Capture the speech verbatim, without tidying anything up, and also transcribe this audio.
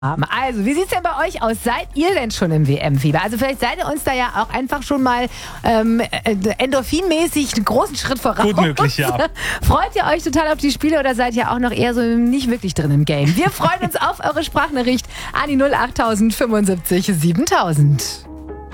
Also, wie sieht es denn bei euch aus? Seid ihr denn schon im W M-Fieber? Also vielleicht seid ihr uns da ja auch einfach schon mal ähm, endorphinmäßig einen großen Schritt voraus. Gut möglich, ja. Freut ihr euch total auf die Spiele oder seid ihr auch noch eher so nicht wirklich drin im Game? Wir freuen uns auf eure Sprachnachricht an die null acht fünfundsiebzig siebentausend.